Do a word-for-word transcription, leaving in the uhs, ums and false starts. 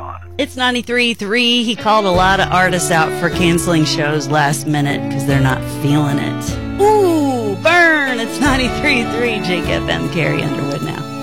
It's ninety-three point three. He called a lot of artists out for canceling shows last minute because they're not feeling it. Ooh, burn! It's ninety-three point three Jake F M, Carrie Underwood now.